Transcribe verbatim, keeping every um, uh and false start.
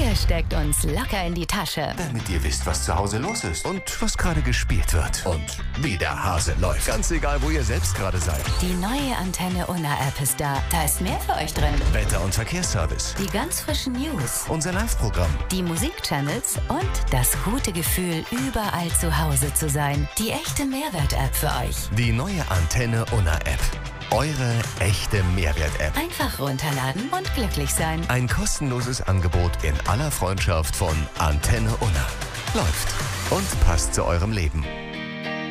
Ihr steckt uns locker in die Tasche. Damit ihr wisst, was zu Hause los ist und was gerade gespielt wird und wie der Hase läuft. Ganz egal, wo ihr selbst gerade seid. Die neue Antenne Unna App ist da. Da ist mehr für euch drin. Wetter- und Verkehrsservice. Die ganz frischen News. Unser Live-Programm. Die Musikchannels und das gute Gefühl, überall zu Hause zu sein. Die echte Mehrwert-App für euch. Die neue Antenne Unna App. Eure echte Mehrwert-App. Einfach runterladen und glücklich sein. Ein kostenloses Angebot in aller Freundschaft von Antenne Unna. Läuft und passt zu eurem Leben.